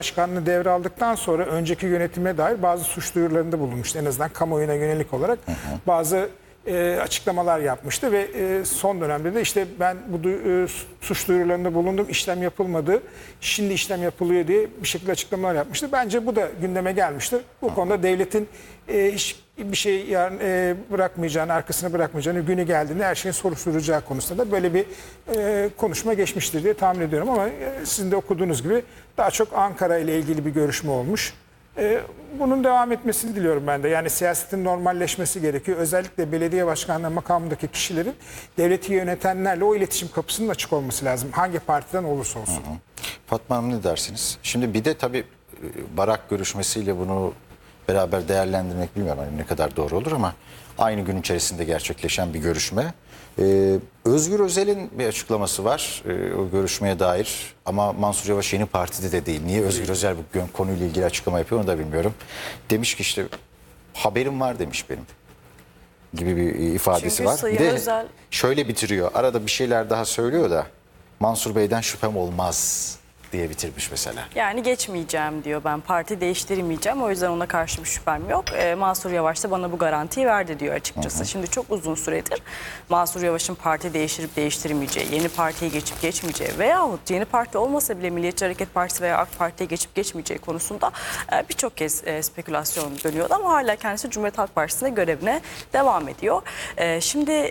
Başkanlığı devraldıktan sonra önceki yönetime dair bazı suç duyurularında bulunmuştu. En azından kamuoyuna yönelik olarak bazı açıklamalar yapmıştı ve son dönemde de işte ben bu suç duyurularında bulundum, işlem yapılmadı, şimdi işlem yapılıyor diye bir şekilde açıklamalar yapmıştı. Bence bu da gündeme gelmiştir. Bu konuda devletin hiçbir şey bırakmayacağını, arkasını bırakmayacağını, günü geldiğinde her şeyin soruşturulacağı konusunda da böyle bir konuşma geçmiştir diye tahmin ediyorum. Ama sizin de okuduğunuz gibi daha çok Ankara ile ilgili bir görüşme olmuş. Bunun devam etmesini diliyorum ben de. Yani siyasetin normalleşmesi gerekiyor. Özellikle belediye başkanlığı makamındaki kişilerin devleti yönetenlerle o iletişim kapısının açık olması lazım. Hangi partiden olursa olsun. Fatma Hanım ne dersiniz? Şimdi bir de tabii Barak görüşmesiyle bunu beraber değerlendirmek bilmiyorum hani ne kadar doğru olur ama aynı gün içerisinde gerçekleşen bir görüşme. Özgür Özel'in bir açıklaması var o görüşmeye dair ama Mansur Yavaş yeni partide de değil. Niye Özgür Özel bu konuyla ilgili açıklama yapıyor onu da bilmiyorum. Demiş ki işte haberim var demiş benim gibi bir ifadesi Çünkü var. Sayın Bir de Özel şöyle bitiriyor arada bir şeyler daha söylüyor da Mansur Bey'den şüphem olmaz diye bitirmiş mesela. yani geçmeyeceğim diyor, ben parti değiştirmeyeceğim, o yüzden ona karşı bir şüphem yok. Mansur Yavaş da bana bu garantiyi verdi diyor açıkçası. Şimdi çok uzun süredir Mansur Yavaş'ın parti değiştirip değiştirmeyeceği, yeni partiye geçip geçmeyeceği veyahut yeni parti olmasa bile Milliyetçi Hareket Partisi veya AK Parti'ye geçip geçmeyeceği konusunda birçok kez spekülasyon dönüyordu ama hala kendisi Cumhuriyet Halk Partisi'nde görevine devam ediyor. Şimdi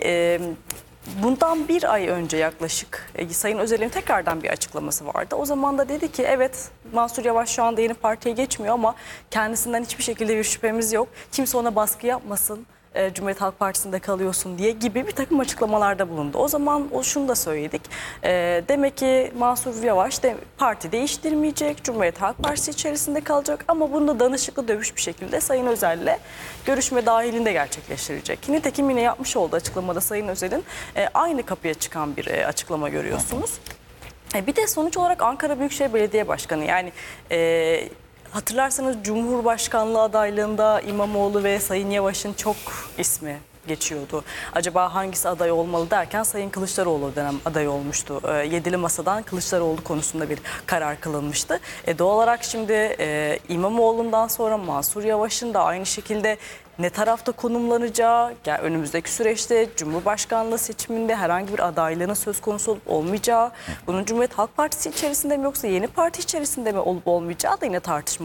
bundan bir ay önce yaklaşık Sayın Özel'in tekrardan bir açıklaması vardı. O zaman da dedi ki evet, Mansur Yavaş şu anda yeni partiye geçmiyor ama kendisinden hiçbir şekilde bir şüphemiz yok. Kimse ona baskı yapmasın, Cumhuriyet Halk Partisi'nde kalıyorsun diye gibi bir takım açıklamalarda bulundu. O zaman şunu da söyledik. Demek ki Mansur Yavaş parti değiştirmeyecek, Cumhuriyet Halk Partisi içerisinde kalacak ama bunu da danışıklı dövüş bir şekilde Sayın Özel'le görüşme dahilinde gerçekleştirecek. Nitekim yine yapmış olduğu açıklamada Sayın Özel'in aynı kapıya çıkan bir açıklama görüyorsunuz. Bir de sonuç olarak Ankara Büyükşehir Belediye Başkanı, yani hatırlarsanız Cumhurbaşkanlığı adaylığında İmamoğlu ve Sayın Yavaş'ın çok ismi geçiyordu. Acaba hangisi aday olmalı derken Sayın Kılıçdaroğlu dönem aday olmuştu. Yedili masadan Kılıçdaroğlu konusunda bir karar kılınmıştı. Doğal olarak şimdi İmamoğlu'ndan sonra Mansur Yavaş'ın da aynı şekilde ne tarafta konumlanacağı, yani önümüzdeki süreçte Cumhurbaşkanlığı seçiminde herhangi bir adaylığının söz konusu olup olmayacağı, bunun Cumhuriyet Halk Partisi içerisinde mi yoksa yeni parti içerisinde mi olup olmayacağı da yine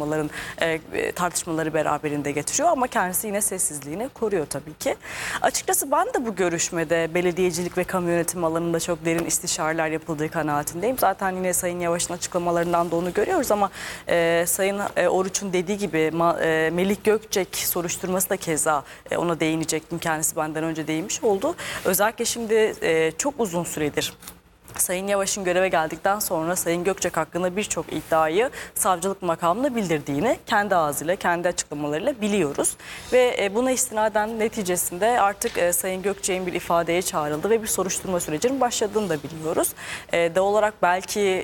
tartışmaları beraberinde getiriyor ama kendisi yine sessizliğini koruyor tabii ki. Açıkçası ben de bu görüşmede belediyecilik ve kamu yönetimi alanında çok derin istişareler yapıldığı kanaatindeyim. Zaten yine Sayın Yavaş'ın açıklamalarından da onu görüyoruz ama Sayın Oruç'un dediği gibi Melih Gökçek soruşturması da keza ona değinecektim. Kendisi benden önce değinmiş oldu. Özellikle şimdi çok uzun süredir Sayın Yavaş'ın göreve geldikten sonra Sayın Gökçek hakkında birçok iddiayı savcılık makamına bildirdiğini kendi ağzıyla, kendi açıklamalarıyla biliyoruz. Ve buna istinaden neticesinde artık Sayın Gökçek'in bir ifadeye çağrıldı ve bir soruşturma sürecinin başladığını da biliyoruz. Doğal olarak belki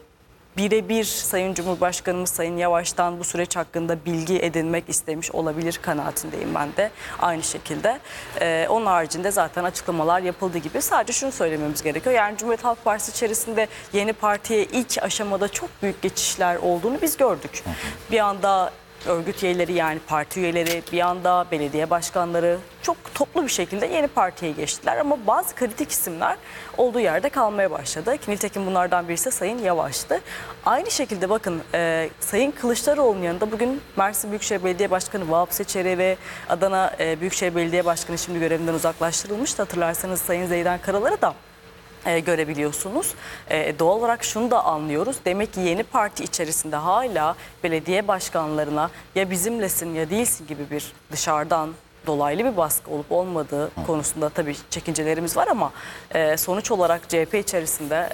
birebir Sayın Cumhurbaşkanımız Sayın Yavaş'tan bu süreç hakkında bilgi edinmek istemiş olabilir kanaatindeyim ben de aynı şekilde. Onun haricinde zaten açıklamalar yapıldığı gibi sadece şunu söylememiz gerekiyor. Yani Cumhuriyet Halk Partisi içerisinde yeni partiye ilk aşamada çok büyük geçişler olduğunu biz gördük. Bir anda örgüt üyeleri, yani parti üyeleri, bir anda belediye başkanları çok toplu bir şekilde yeni partiye geçtiler ama bazı kritik isimler olduğu yerde kalmaya başladı. Nitekim bunlardan birisi Sayın Yavaş'tı. Aynı şekilde bakın Sayın Kılıçdaroğlu'nun yanında bugün Mersin Büyükşehir Belediye Başkanı Vahap Seçer'e ve Adana Büyükşehir Belediye Başkanı şimdi görevinden uzaklaştırılmıştı. Hatırlarsanız Sayın Zeydan Karalar'ı da görebiliyorsunuz. Doğal olarak şunu da anlıyoruz. Demek ki yeni parti içerisinde hala belediye başkanlarına ya bizimlesin ya değilsin gibi bir dışarıdan dolaylı bir baskı olup olmadığı konusunda tabii çekincelerimiz var ama sonuç olarak CHP içerisinde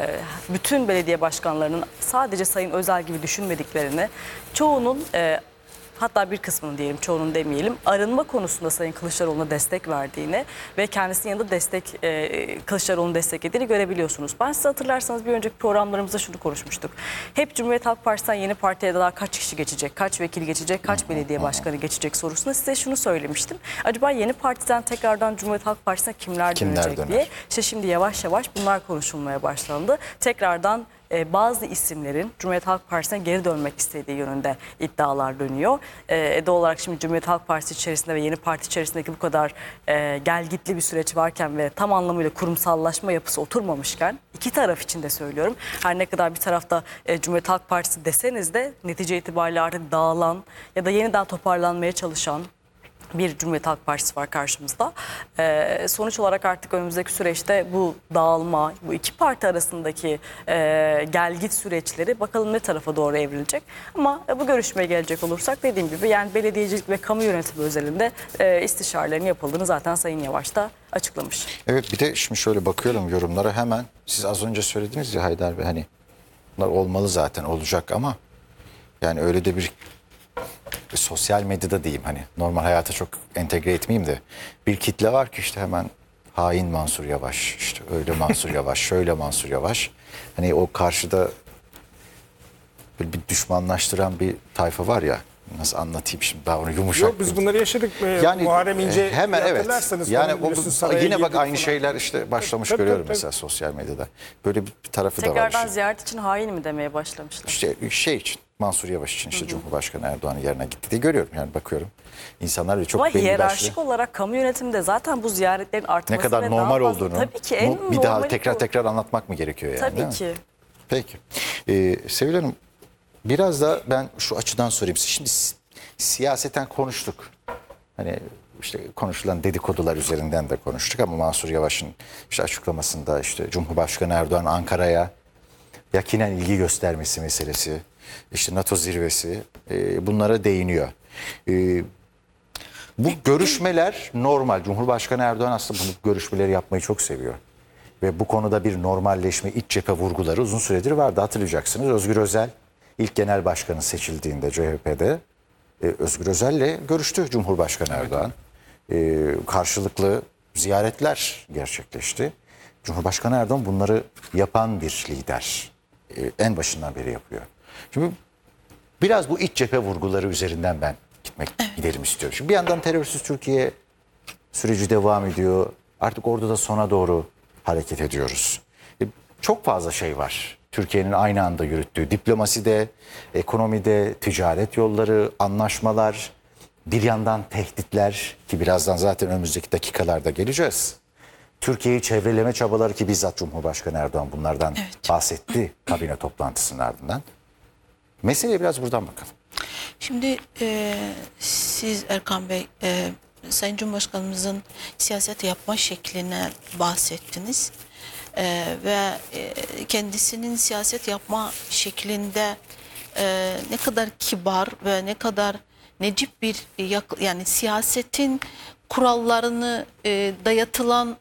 bütün belediye başkanlarının sadece Sayın Özel gibi düşünmediklerini, çoğunun hatta bir kısmını diyelim, çoğunun demeyelim, arınma konusunda Sayın Kılıçdaroğlu'na destek verdiğini ve kendisinin yanında Kılıçdaroğlu'nu desteklediğini görebiliyorsunuz. Ben size hatırlarsanız bir önceki programlarımızda şunu konuşmuştuk. Hep Cumhuriyet Halk Partisi'nden yeni partiye daha kaç kişi geçecek, kaç vekil geçecek, kaç belediye başkanı geçecek sorusunda size şunu söylemiştim. Acaba yeni partiden tekrardan Cumhuriyet Halk Partisi'ne kimler dönecek diye. İşte şimdi yavaş yavaş bunlar konuşulmaya başlandı. Tekrardan bazı isimlerin Cumhuriyet Halk Partisi'ne geri dönmek istediği yönünde iddialar dönüyor. Doğal olarak şimdi Cumhuriyet Halk Partisi içerisinde ve yeni parti içerisindeki bu kadar gelgitli bir süreç varken ve tam anlamıyla kurumsallaşma yapısı oturmamışken, iki taraf için de söylüyorum, her ne kadar bir tarafta Cumhuriyet Halk Partisi deseniz de netice itibariyle artık dağılan ya da yeniden toparlanmaya çalışan bir Cumhuriyet Halk Partisi var karşımızda. Sonuç olarak artık önümüzdeki süreçte bu dağılma, bu iki parti arasındaki gelgit süreçleri bakalım ne tarafa doğru evrilecek. Ama bu görüşmeye gelecek olursak, dediğim gibi, yani belediyecilik ve kamu yönetimi özelinde istişarelerin yapıldığını zaten Sayın Yavaş da açıklamış. Evet, bir de şimdi şöyle bakıyorum yorumlara hemen. Siz az önce söylediniz ya Haydar Bey, hani bunlar olmalı, zaten olacak ama yani öyle de bir sosyal medyada diyeyim, hani normal hayata çok entegre etmeyeyim de bir kitle var ki işte hemen hain Mansur Yavaş, işte öyle Mansur Yavaş, şöyle Mansur Yavaş. Hani o karşıda böyle bir düşmanlaştıran bir tayfa var ya, nasıl anlatayım şimdi ben onu yumuşak. Yok, biz bunları yaşadık. yani Muharrem İnce hemen evet. hatırlarsanız Yani falan biliyorsun, saraya yine bak girdik aynı falan. şeyler işte başlamış, Tabii, görüyorum tabii. mesela sosyal medyada. Böyle bir tarafı da var. Tekrardan işte. ziyaret için hain mi demeye başlamışlar. İşte şey için, Mansur Yavaş için, işte Cumhurbaşkanı Erdoğan'ın yerine gitti diye görüyorum, yani bakıyorum. İnsanlar öyle çok Ama belli hiyerarşik başlı. olarak kamu yönetiminde zaten bu ziyaretlerin Ne artması kadar ve normal daha fazla, olduğunu tabii ki en bir daha normali tekrar bu. tekrar anlatmak mı gerekiyor yani? değil Tabii mi? ki. Peki. Sevil Hanım, biraz da ben şu açıdan sorayım. Şimdi siyaseten konuştuk. Hani işte konuşulan dedikodular üzerinden de konuştuk ama Mansur Yavaş'ın işte açıklamasında işte Cumhurbaşkanı Erdoğan Ankara'ya yakinen ilgi göstermesi meselesi, işte NATO zirvesi, bunlara değiniyor. Bu görüşmeler normal. Cumhurbaşkanı Erdoğan aslında bu görüşmeleri yapmayı çok seviyor. Ve bu konuda bir normalleşme, iç cephe vurguları uzun süredir vardı, hatırlayacaksınız. Özgür Özel ilk genel başkanı seçildiğinde CHP'de Özgür Özel'le görüştü Cumhurbaşkanı Erdoğan. Karşılıklı ziyaretler gerçekleşti. Cumhurbaşkanı Erdoğan bunları yapan bir lider. En başından beri yapıyor. Şimdi biraz bu iç cephe vurguları üzerinden ben gidelim istiyorum. Şimdi bir yandan terörsüz Türkiye süreci devam ediyor. Artık orada da sona doğru hareket ediyoruz. Çok fazla şey var. Türkiye'nin aynı anda yürüttüğü diplomaside, ekonomide, ticaret yolları, anlaşmalar, bir yandan tehditler ki birazdan zaten önümüzdeki dakikalarda geleceğiz. Türkiye'yi çevreleme çabaları ki bizzat Cumhurbaşkanı Erdoğan bunlardan bahsetti kabine toplantısının ardından. Meseleye biraz buradan bakalım. Şimdi siz Erkan Bey, Sayın Cumhurbaşkanımızın siyaset yapma şekline bahsettiniz. Ve kendisinin siyaset yapma şeklinde ne kadar kibar ve ne kadar necip bir yani siyasetin kurallarını dayatılan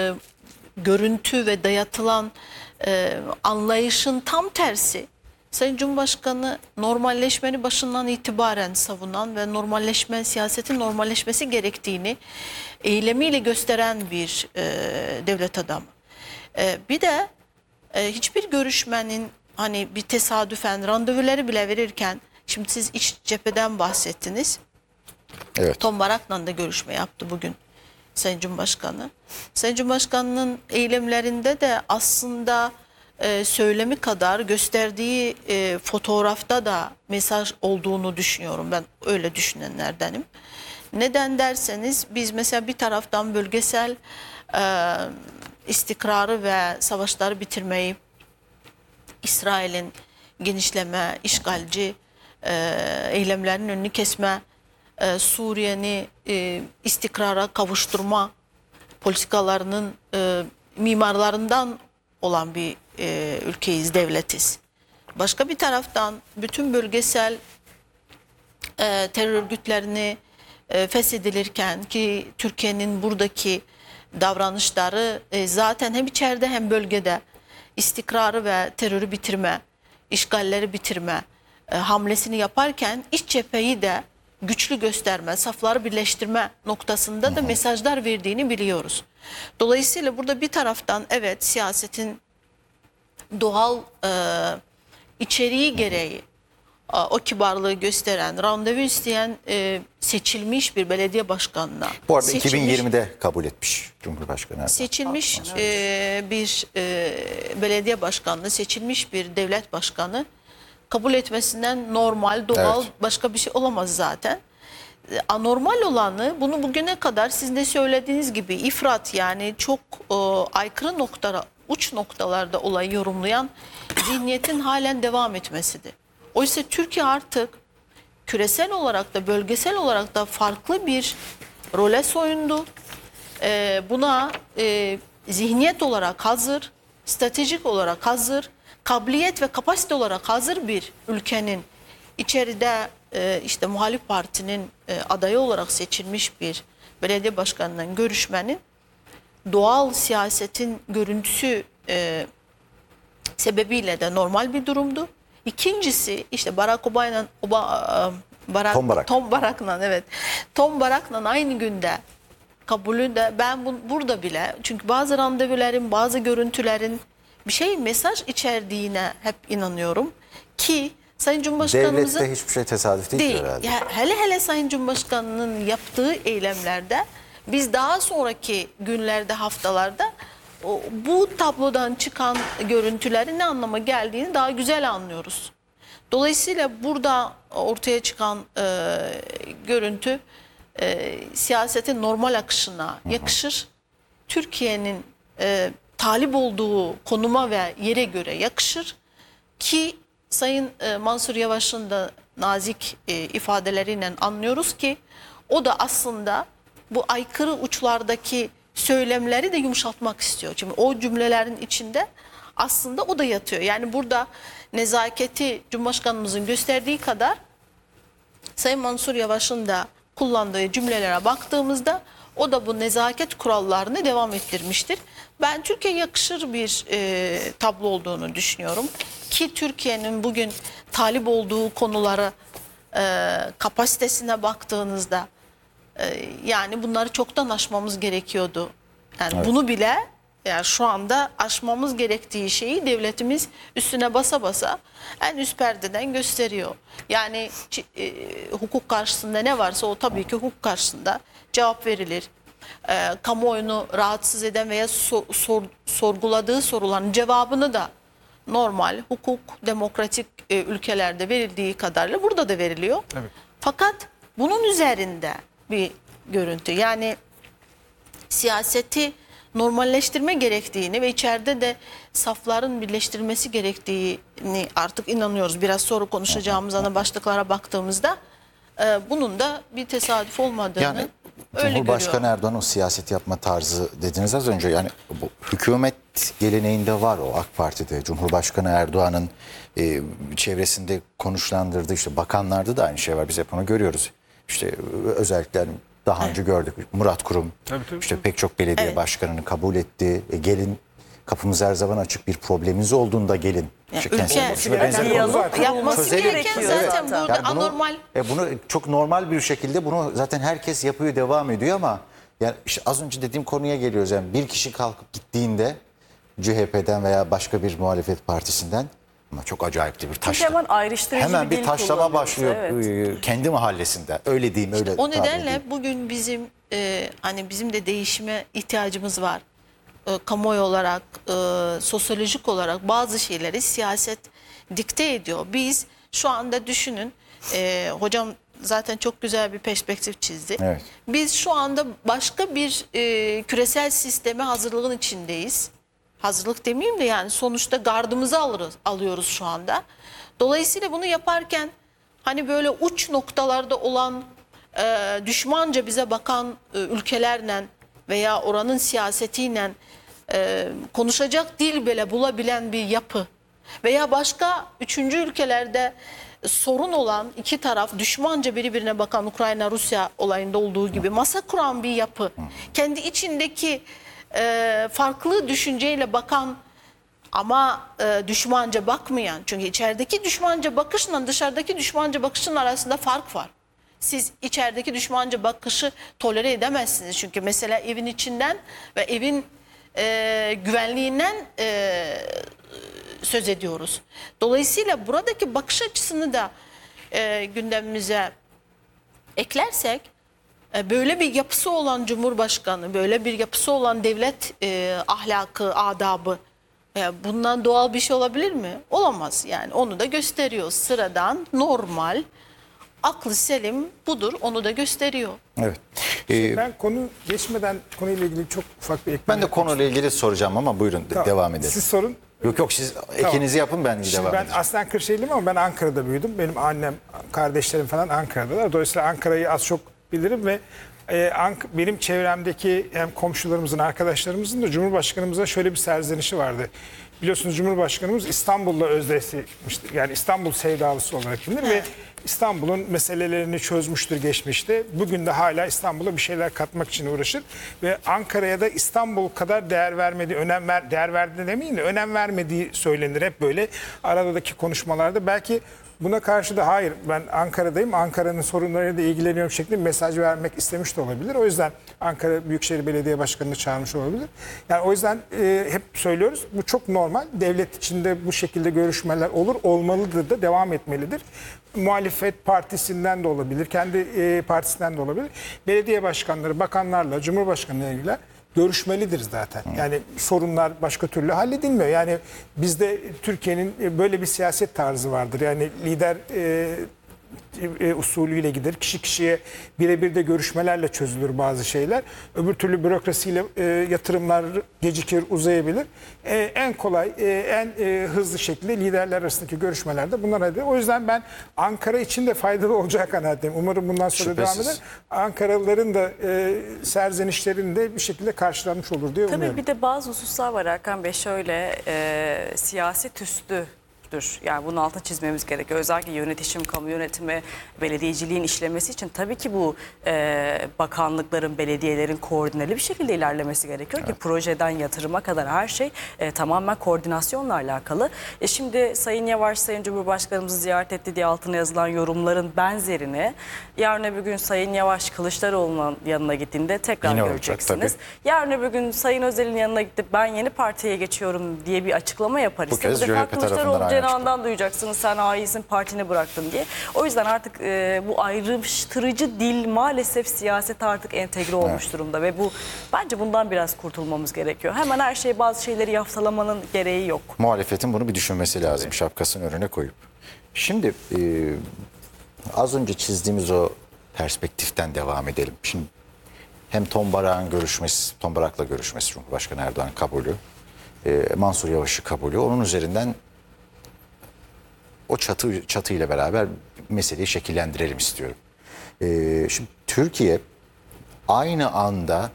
görüntü ve dayatılan anlayışın tam tersi. Sayın Cumhurbaşkanı normalleşmenin başından itibaren savunan ve siyasetin normalleşmesi gerektiğini eylemiyle gösteren bir devlet adamı. Bir de hiçbir görüşmenin hani bir tesadüfen randevuları bile verirken, şimdi siz iç cepheden bahsettiniz. Evet. Tom Barak'la da görüşme yaptı bugün Sayın Cumhurbaşkanı. Sayın Cumhurbaşkanı'nın eylemlerinde de aslında söylemi kadar gösterdiği fotoğrafta da mesaj olduğunu düşünüyorum. Ben öyle düşünenlerdenim. Neden derseniz, biz mesela bir taraftan bölgesel istikrarı ve savaşları bitirmeyi, İsrail'in genişleme, işgalci eylemlerinin önünü kesme, Suriye'ni istikrara kavuşturma politikalarının mimarlarından olan bir ülkeyiz, devletiz. Başka bir taraftan bütün bölgesel terör örgütlerini feshedilirken ki Türkiye'nin buradaki davranışları zaten hem içeride hem bölgede istikrarı ve terörü bitirme, işgalleri bitirme hamlesini yaparken iç cepheyi de güçlü gösterme, safları birleştirme noktasında da mesajlar verdiğini biliyoruz. Dolayısıyla burada bir taraftan evet siyasetin doğal içeriği gereği o kibarlığı gösteren, randevu isteyen seçilmiş bir belediye başkanına. Bu arada seçilmiş- 2020'de kabul etmiş Cumhurbaşkanı Erdoğan. Seçilmiş bir belediye başkanı, seçilmiş bir devlet başkanı kabul etmesinden normal, doğal Evet. başka bir şey olamaz zaten. Anormal olanı, bunu bugüne kadar sizin de söylediğiniz gibi ifrat, yani çok aykırı uç noktalarda olayı yorumlayan zihniyetin halen devam etmesidir. Oysa Türkiye artık küresel olarak da bölgesel olarak da farklı bir role soyundu. Buna zihniyet olarak hazır, stratejik olarak hazır, kabiliyet ve kapasite olarak hazır bir ülkenin içeride işte muhalif partinin adayı olarak seçilmiş bir belediye başkanının görüşmenin doğal siyasetin görüntüsü sebebiyle de normal bir durumdu. İkincisi işte Tom Barak'la aynı günde kabulü de ben burada bile, çünkü bazı randevuların, bazı görüntülerin bir şey mesaj içerdiğine hep inanıyorum ki Sayın Cumhurbaşkanımızın Devlette hiçbir şey tesadüf değil herhalde. Ya hele Sayın Cumhurbaşkanı'nın yaptığı eylemlerde biz daha sonraki günlerde, haftalarda bu tablodan çıkan görüntülerin ne anlama geldiğini daha güzel anlıyoruz. Dolayısıyla burada ortaya çıkan görüntü siyasetin normal akışına yakışır. Türkiye'nin talip olduğu konuma ve yere göre yakışır ki Sayın Mansur Yavaş'ın da nazik ifadeleriyle anlıyoruz ki o da aslında bu aykırı uçlardaki söylemleri de yumuşatmak istiyor. Çünkü o cümlelerin içinde aslında o da yatıyor. Yani burada nezaketi Cumhurbaşkanımızın gösterdiği kadar Sayın Mansur Yavaş'ın da kullandığı cümlelere baktığımızda o da bu nezaket kurallarını devam ettirmiştir. Ben Türkiye'ye yakışır bir tablo olduğunu düşünüyorum. Ki Türkiye'nin bugün talip olduğu konulara kapasitesine baktığınızda yani bunları çoktan aşmamız gerekiyordu. Yani Evet. bunu bile, yani şu anda aşmamız gerektiği şeyi devletimiz üstüne basa basa en üst perdeden gösteriyor. Yani hukuk karşısında ne varsa o tabii ki hukuk karşısında cevap verilir. Kamuoyunu rahatsız eden veya sorguladığı soruların cevabını da normal hukuk, demokratik ülkelerde verildiği kadarıyla burada da veriliyor. Evet. Fakat bunun üzerinde bir görüntü, yani siyaseti normalleştirme gerektiğini ve içeride de safların birleştirilmesi gerektiğini artık inanıyoruz. Biraz sonra konuşacağımız ana başlıklara baktığımızda bunun da bir tesadüf olmadığını Yani öyle Cumhurbaşkanı görüyorum. Erdoğan o siyaset yapma tarzı dediniz az önce, yani bu hükümet geleneğinde var o AK Parti'de. Cumhurbaşkanı Erdoğan'ın çevresinde konuşlandırdığı işte bakanlarda da aynı şey var. Biz hep onu görüyoruz. İşte özellikle hani daha önce gördük. Murat Kurum Tabii. işte pek çok belediye Evet. başkanını kabul etti. Gelin, kapımız her zaman açık, bir probleminiz olduğunda gelin. Ya İşte ülke- kendisi ve benzeri Diyalog konular. zaten Yapması Çözelim. gereken gerekiyor zaten zaten. burada Yani bunu, anormal. bunu çok normal bir şekilde bunu zaten herkes yapıyor, devam ediyor ama yani işte az önce dediğim konuya geliyoruz. Yani bir kişi kalkıp gittiğinde CHP'den veya başka bir muhalefet partisinden, ama çok acayip bir Çünkü taşlama. hemen ayrıştırıcı Hemen bir bir dil taşlama kullanıyoruz, başlıyor evet. kendi mahallesinde. Öyle diyeyim, öyle O tabir edeyim. nedenle bugün bizim hani bizim de değişime ihtiyacımız var. Kamuoyu olarak, sosyolojik olarak bazı şeyleri siyaset dikte ediyor. Biz şu anda düşünün, hocam zaten çok güzel bir perspektif çizdi. Evet. Biz şu anda başka bir küresel sisteme hazırlığın içindeyiz. Hazırlık demeyeyim de yani sonuçta gardımızı alıyoruz şu anda. Dolayısıyla bunu yaparken hani böyle uç noktalarda olan düşmanca bize bakan ülkelerle veya oranın siyasetiyle konuşacak dil bile bulabilen bir yapı veya başka üçüncü ülkelerde sorun olan iki taraf düşmanca birbirine bakan, Ukrayna-Rusya olayında olduğu gibi masa kuran bir yapı, kendi içindeki farklı düşünceyle bakan ama düşmanca bakmayan, çünkü içerideki düşmanca bakışla dışarıdaki düşmanca bakışın arasında fark var. Siz içerideki düşmanca bakışı tolere edemezsiniz. Çünkü mesela evin içinden ve evin güvenliğinden söz ediyoruz. Dolayısıyla buradaki bakış açısını da gündemimize eklersek, böyle bir yapısı olan Cumhurbaşkanı, böyle bir yapısı olan devlet ahlakı, adabı, bundan doğal bir şey olabilir mi? Olamaz yani. Onu da gösteriyor. Sıradan, normal, aklı selim budur. Onu da gösteriyor. Evet. Ben konu geçmeden konuyla ilgili çok ufak bir ekleme Ben de yapmak konuyla ilgili soracağım ama buyurun Tamam. devam edelim. Siz sorun. Yok siz ekinizi yapın, ben Şimdi devam ben edeceğim. aslen Kırşehirliyim ama ben Ankara'da büyüdüm. Benim annem, kardeşlerim falan Ankara'dalar. Dolayısıyla Ankara'yı az çok bilirim ve benim çevremdeki hem komşularımızın, arkadaşlarımızın da Cumhurbaşkanımıza şöyle bir serzenişi vardı. Biliyorsunuz Cumhurbaşkanımız İstanbul'la özdeşleşmiştir. Yani İstanbul sevdalısı olarak bilinir ve İstanbul'un meselelerini çözmüştür geçmişte. Bugün de hala İstanbul'a bir şeyler katmak için uğraşır. Ve Ankara'ya da İstanbul kadar değer vermediği, değer verdiğini demeyin de önem vermediği söylenir hep böyle aradaki konuşmalarda. Belki buna karşı da hayır ben Ankara'dayım, Ankara'nın sorunlarıyla ilgileniyorum şeklinde bir mesaj vermek istemiş de olabilir. O yüzden Ankara Büyükşehir Belediye Başkanı'nı çağırmış olabilir. Yani o yüzden hep söylüyoruz bu çok normal. Devlet içinde bu şekilde görüşmeler olur, olmalıdır da devam etmelidir. Muhalefet partisinden de olabilir, kendi partisinden de olabilir. Belediye başkanları, bakanlarla, Cumhurbaşkanı'yla ilgili görüşmelidir zaten. Yani sorunlar başka türlü halledilmiyor. Yani bizde Türkiye'nin böyle bir siyaset tarzı vardır. Yani lider usulüyle gider. Kişi kişiye birebir de görüşmelerle çözülür bazı şeyler. Öbür türlü bürokrasiyle yatırımlar gecikir, uzayabilir. En kolay, en hızlı şekilde liderler arasındaki görüşmelerde bunlar hadi. O yüzden ben Ankara için de faydalı olacak kanaatindeyim. Umarım bundan sonra devam eder. Ankaralıların da serzenişlerinin de bir şekilde karşılanmış olur diye umuyorum. Tabii bir de bazı hususlar var Hakan Bey, şöyle siyaset üstü. Yani bunun altını çizmemiz gerekiyor. Özellikle yönetişim, kamu yönetimi, belediyeciliğin işlemesi için tabii ki bu bakanlıkların, belediyelerin koordineli bir şekilde ilerlemesi gerekiyor ki projeden yatırıma kadar her şey tamamen koordinasyonla alakalı. Şimdi Sayın Yavaş, Sayın Cumhurbaşkanımızı ziyaret etti diye altına yazılan yorumların benzerini yarın öbür gün Sayın Yavaş Kılıçdaroğlu'nun yanına gittiğinde tekrar Yine olacak, göreceksiniz. tabii. Yarın öbür gün Sayın Özel'in yanına gidip ben yeni partiye geçiyorum diye bir açıklama yapar. Bu kez Bu defa CHP tarafından Kılıçdaroğlu aynı cenahından duyacaksınız sen hainsin partini bıraktın diye. O yüzden artık bu ayrıştırıcı dil maalesef siyasete artık entegre olmuş durumda ve bu bence bundan biraz kurtulmamız gerekiyor. Hemen her şeye bazı şeyleri yaftalamanın gereği yok. Muhalefetin bunu bir düşünmesi lazım şapkasını önüne koyup. Şimdi az önce çizdiğimiz o perspektiften devam edelim. Şimdi hem Tom Barak'la görüşmesi, Cumhurbaşkanı Erdoğan'ın kabulü, Mansur Yavaş'ı kabulü, onun üzerinden o çatıyla beraber meseleyi şekillendirelim istiyorum. Şimdi Türkiye aynı anda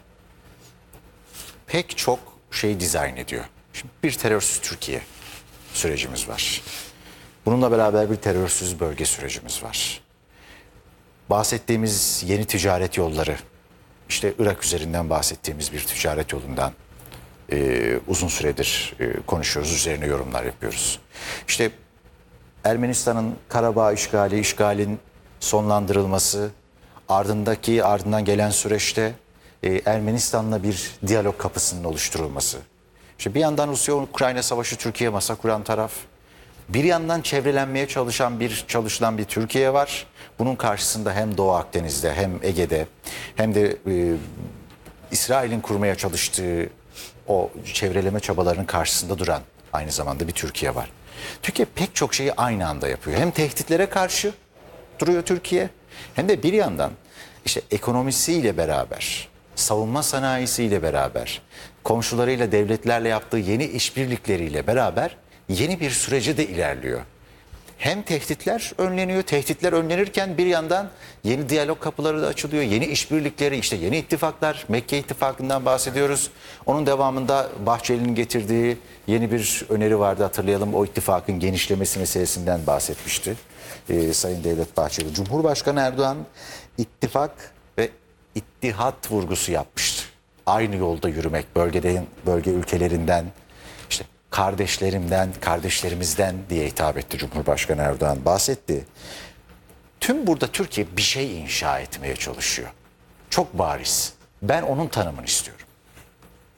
pek çok şey dizayn ediyor. Şimdi bir terörsüz Türkiye sürecimiz var. Bununla beraber bir terörsüz bölge sürecimiz var. Bahsettiğimiz yeni ticaret yolları, işte Irak üzerinden bahsettiğimiz bir ticaret yolundan uzun süredir konuşuyoruz, üzerine yorumlar yapıyoruz. İşte Ermenistan'ın Karabağ işgalin sonlandırılması, ardından gelen süreçte Ermenistan'la bir diyalog kapısının oluşturulması. İşte bir yandan Rusya-Ukrayna savaşı, Türkiye masa kuran taraf. Bir yandan çevrelenmeye çalışılan bir Türkiye var. Bunun karşısında hem Doğu Akdeniz'de hem Ege'de hem de İsrail'in kurmaya çalıştığı o çevreleme çabalarının karşısında duran aynı zamanda bir Türkiye var. Türkiye pek çok şeyi aynı anda yapıyor. Hem tehditlere karşı duruyor Türkiye hem de bir yandan işte ekonomisiyle beraber, savunma sanayisiyle beraber, komşularıyla, devletlerle yaptığı yeni işbirlikleriyle beraber yeni bir sürece de ilerliyor. Hem tehditler önleniyor, tehditler önlenirken bir yandan yeni diyalog kapıları da açılıyor. Yeni işbirlikleri, işte yeni ittifaklar, Mekke ittifakından bahsediyoruz. Onun devamında Bahçeli'nin getirdiği yeni bir öneri vardı, hatırlayalım. O ittifakın genişlemesi meselesinden bahsetmişti Sayın Devlet Bahçeli. Cumhurbaşkanı Erdoğan ittifak ve ittihat vurgusu yapmıştı. Aynı yolda yürümek, bölge ülkelerinden, işte kardeşlerimden, kardeşlerimizden diye hitap etti Cumhurbaşkanı Erdoğan, bahsetti. Tüm burada Türkiye bir şey inşa etmeye çalışıyor. Çok bariz. Ben onun tanımını istiyorum.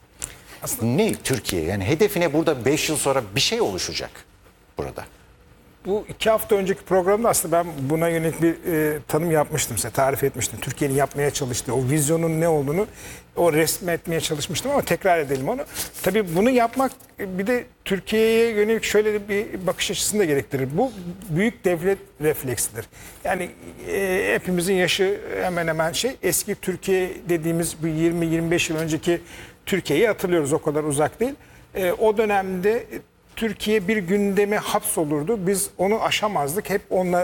Ne Türkiye? Yani hedefine burada 5 yıl sonra bir şey oluşacak burada. Bu 2 hafta önceki programda aslında ben buna yönelik bir tanım yapmıştım size, tarif etmiştim. Türkiye'nin yapmaya çalıştığı o vizyonun ne olduğunu o resmetmeye çalışmıştım ama tekrar edelim onu. Tabii bunu yapmak bir de Türkiye'ye yönelik şöyle bir bakış açısını da gerektirir. Bu büyük devlet refleksidir. Yani hepimizin yaşı hemen hemen eski Türkiye dediğimiz bu 20-25 yıl önceki Türkiye'yi hatırlıyoruz, o kadar uzak değil. O dönemde Türkiye bir gündeme hapsolurdu. Biz onu aşamazdık. Hep onunla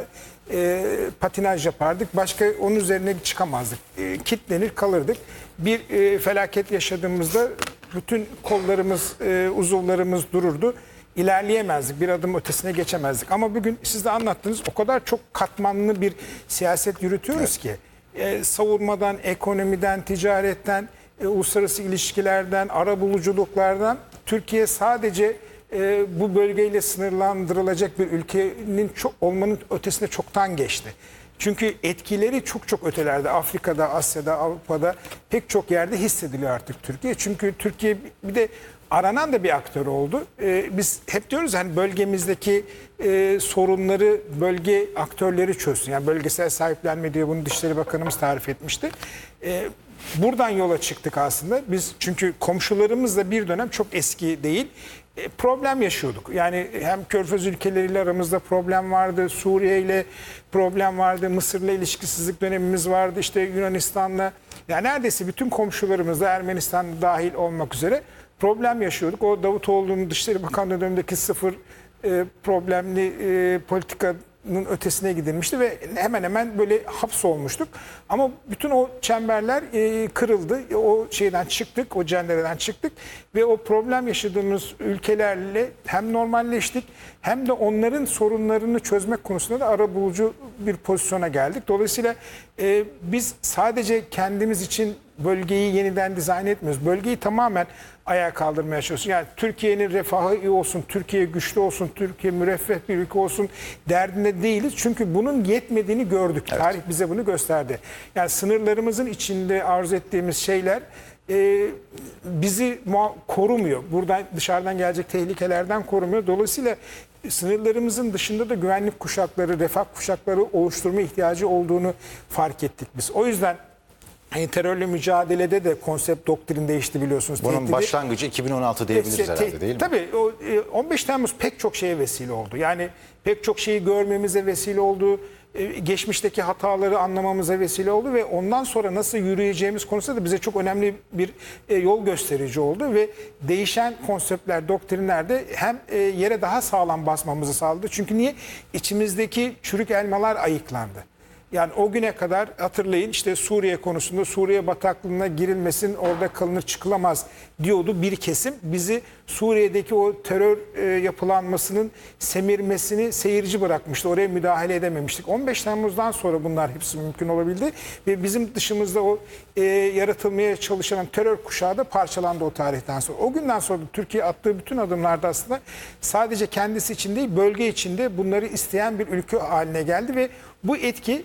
patinaj yapardık. Başka onun üzerine çıkamazdık. Kitlenir kalırdık. Bir felaket yaşadığımızda bütün kollarımız, uzuvlarımız dururdu. İlerleyemezdik. Bir adım ötesine geçemezdik. Ama bugün siz de anlattınız. O kadar çok katmanlı bir siyaset yürütüyoruz ki. Savunmadan, ekonomiden, ticaretten, uluslararası ilişkilerden, arabuluculuklardan Türkiye sadece bu bölgeyle sınırlandırılacak bir ülkenin olmanın ötesine çoktan geçti. Çünkü etkileri çok çok ötelerde. Afrika'da, Asya'da, Avrupa'da pek çok yerde hissediliyor artık Türkiye. Çünkü Türkiye bir de aranan da bir aktör oldu. Biz hep diyoruz hani bölgemizdeki sorunları bölge aktörleri çözsün. Yani bölgesel sahiplenme diye bunu Dışişleri Bakanımız tarif etmişti. Buradan yola çıktık aslında. Biz çünkü komşularımızla bir dönem çok eski değil. Problem yaşıyorduk. Yani hem Körfez ülkeleriyle aramızda problem vardı, Suriye ile problem vardı, Mısır'la ilişkisizlik dönemimiz vardı, işte Yunanistan'la. Yani neredeyse bütün komşularımızla, Ermenistan dahil olmak üzere problem yaşıyorduk. O Davutoğlu'nun Dışişleri Bakanlığı dönemindeki sıfır problemli politikanın ötesine gidilmişti ve hemen hemen böyle hapsolmuştuk. Ama bütün o çemberler kırıldı. O şeyden çıktık, o cendereden çıktık ve o problem yaşadığımız ülkelerle hem normalleştik hem de onların sorunlarını çözmek konusunda da arabulucu bir pozisyona geldik. Dolayısıyla biz sadece kendimiz için bölgeyi yeniden dizayn etmiyoruz. Bölgeyi tamamen ayağa kaldırmaya çalışıyoruz. Yani Türkiye'nin refahı iyi olsun, Türkiye güçlü olsun, Türkiye müreffeh bir ülke olsun derdinde değiliz. Çünkü bunun yetmediğini gördük. Evet. Tarih bize bunu gösterdi. Yani sınırlarımızın içinde arzu ettiğimiz şeyler bizi korumuyor. Buradan dışarıdan gelecek tehlikelerden korumuyor. Dolayısıyla sınırlarımızın dışında da güvenlik kuşakları, refah kuşakları oluşturma ihtiyacı olduğunu fark ettik biz. O yüzden terörle mücadelede de konsept, doktrin değişti biliyorsunuz. Bunun başlangıcı 2016 diyebiliriz herhalde, değil mi? Tabii 15 Temmuz pek çok şeye vesile oldu. Yani pek çok şeyi görmemize vesile oldu. Geçmişteki hataları anlamamıza vesile oldu ve ondan sonra nasıl yürüyeceğimiz konusunda da bize çok önemli bir yol gösterici oldu ve değişen konseptler, doktrinler de hem yere daha sağlam basmamızı sağladı. Çünkü niye? İçimizdeki çürük elmalar ayıklandı. Yani o güne kadar hatırlayın işte Suriye konusunda Suriye bataklığına girilmesin, orada kalınır çıkılamaz diyordu bir kesim. Bizi Suriye'deki o terör yapılanmasının semirmesini seyirci bırakmıştı. Oraya müdahale edememiştik. 15 Temmuz'dan sonra bunlar hepsi mümkün olabildi. Ve bizim dışımızda o yaratılmaya çalışan terör kuşağı da parçalandı o tarihten sonra. O günden sonra da Türkiye attığı bütün adımlarda aslında sadece kendisi için değil bölge içinde bunları isteyen bir ülke haline geldi ve bu etki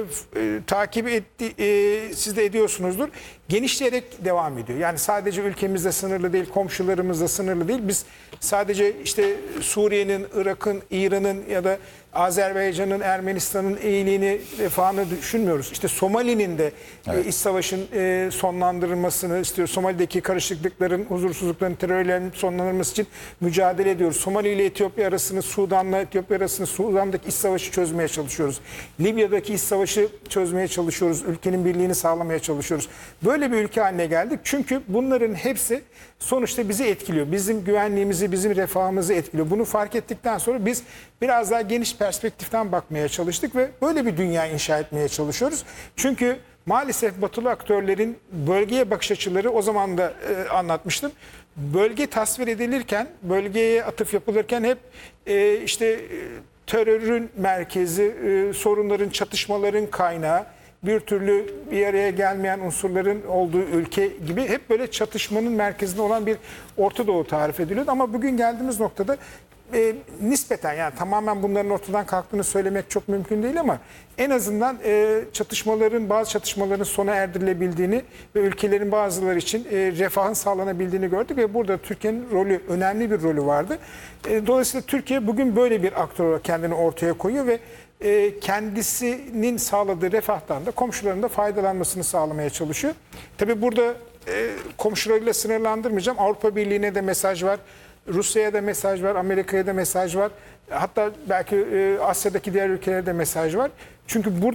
takip etti, siz de ediyorsunuzdur. Genişleyerek devam ediyor. Yani sadece ülkemizde sınırlı değil, komşularımızla sınırlı değil. Biz sadece işte Suriye'nin, Irak'ın, İran'ın ya da Azerbaycan'ın, Ermenistan'ın iyiliğini, refahını düşünmüyoruz. İşte Somali'nin de iç savaşın sonlandırılmasını istiyor. Somali'deki karışıklıkların, huzursuzlukların, terörlerin sonlandırılması için mücadele ediyoruz. Somali ile Etiyopya arasını, Sudan'la Etiyopya arasını, Sudan'daki iç savaşı çözmeye çalışıyoruz. Libya'daki iç savaşı çözmeye çalışıyoruz. Ülkenin birliğini sağlamaya çalışıyoruz. Böyle bir ülke haline geldik. Çünkü bunların hepsi sonuçta bizi etkiliyor. Bizim güvenliğimizi, bizim refahımızı etkiliyor. Bunu fark ettikten sonra biz biraz daha geniş perspektiften bakmaya çalıştık ve böyle bir dünya inşa etmeye çalışıyoruz. Çünkü maalesef batılı aktörlerin bölgeye bakış açıları o zaman da anlatmıştım. Bölge tasvir edilirken, bölgeye atıf yapılırken hep işte terörün merkezi, sorunların, çatışmaların kaynağı, bir türlü bir araya gelmeyen unsurların olduğu ülke gibi hep böyle çatışmanın merkezinde olan bir Orta Doğu tarif ediliyordu. Ama bugün geldiğimiz noktada nispeten, yani tamamen bunların ortadan kalktığını söylemek çok mümkün değil ama en azından bazı çatışmaların sona erdirilebildiğini ve ülkelerin bazıları için refahın sağlanabildiğini gördük ve burada Türkiye'nin rolü, önemli bir rolü vardı. Dolayısıyla Türkiye bugün böyle bir aktör olarak kendini ortaya koyuyor ve kendisinin sağladığı refahtan da komşularının da faydalanmasını sağlamaya çalışıyor. Tabii burada komşularıyla sınırlandırmayacağım. Avrupa Birliği'ne de mesaj var. Rusya'ya da mesaj var, Amerika'ya da mesaj var. Hatta belki Asya'daki diğer ülkelere de mesaj var. Çünkü burada